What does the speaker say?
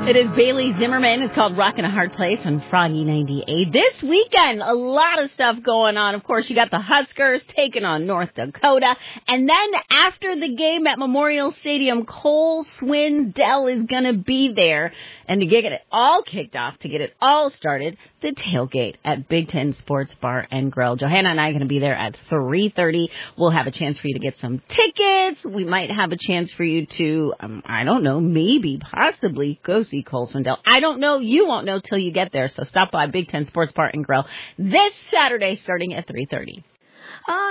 It is Bailey Zimmerman. It's called Rockin' a Hard Place on Froggy 98. This weekend, a lot of stuff going on. Of course, you got the Huskers taking on North Dakota. And then after the game at Memorial Stadium, Cole Swindell is going to be there. And to get it all kicked off, to get it all started, the tailgate at Big Ten Sports Bar and Grill. Johanna and I are going to be there at 3:30. We'll have a chance for you to get some tickets. We might have a chance for you to, I don't know, maybe, possibly go see Cole Swindell. I don't know. You won't know till you get there. So stop by Big Ten Sports Bar and Grill this Saturday starting at 3:30.